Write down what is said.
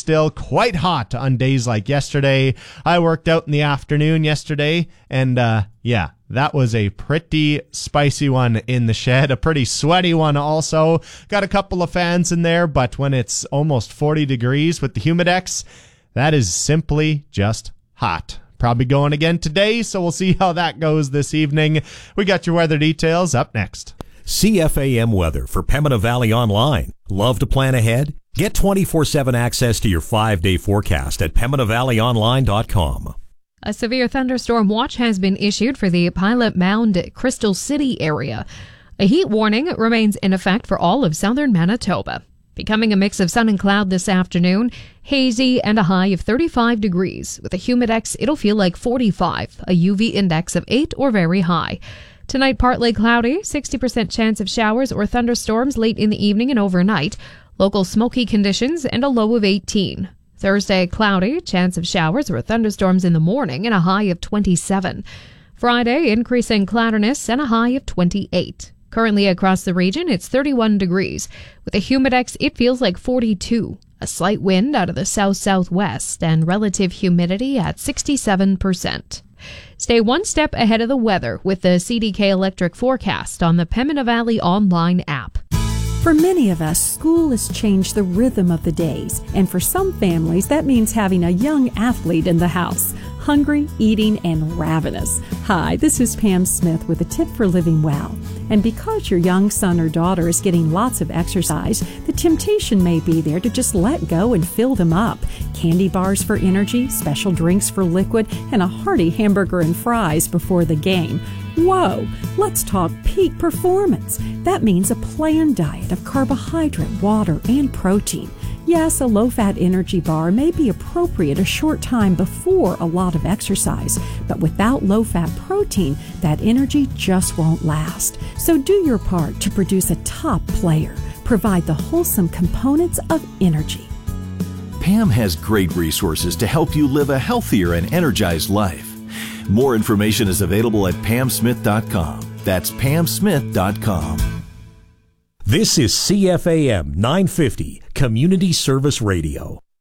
still quite hot on days like yesterday. I worked out in the afternoon yesterday, and that was a pretty spicy one in the shed, a pretty sweaty one also. Got a couple of fans in there, but when it's almost 40 degrees with the Humidex, that is simply just hot. Probably going again today, so we'll see how that goes this evening. We got your weather details up next. CFAM weather for Pembina Valley Online. Love to plan ahead? Get 24/7 access to your 5-day forecast at PembinaValleyOnline.com. A severe thunderstorm watch has been issued for the Pilot Mound Crystal City area. A heat warning remains in effect for all of southern Manitoba. Becoming a mix of sun and cloud this afternoon, hazy and a high of 35 degrees. With a Humidex, it'll feel like 45, a UV index of 8 or very high. Tonight, partly cloudy, 60% chance of showers or thunderstorms late in the evening and overnight. Local smoky conditions and a low of 18. Thursday, cloudy, chance of showers or thunderstorms in the morning and a high of 27. Friday, increasing cloudiness and a high of 28. Currently across the region, it's 31 degrees. With a Humidex, it feels like 42. A slight wind out of the south-southwest and relative humidity at 67%. Stay one step ahead of the weather with the CDK Electric forecast on the Pembina Valley Online app. For many of us, school has changed the rhythm of the days, and for some families, that means having a young athlete in the house, hungry, eating, and ravenous. Hi, this is Pam Smith with a tip for living well. And because your young son or daughter is getting lots of exercise, the temptation may be there to just let go and fill them up. Candy bars for energy, special drinks for liquid, and a hearty hamburger and fries before the game. Whoa, let's talk peak performance. That means a planned diet of carbohydrate, water, and protein. Yes, a low-fat energy bar may be appropriate a short time before a lot of exercise, but without low-fat protein, that energy just won't last. So do your part to produce a top player. Provide the wholesome components of energy. Pam has great resources to help you live a healthier and energized life. More information is available at pamsmith.com. That's pamsmith.com. This is CFAM 950 Community Service Radio.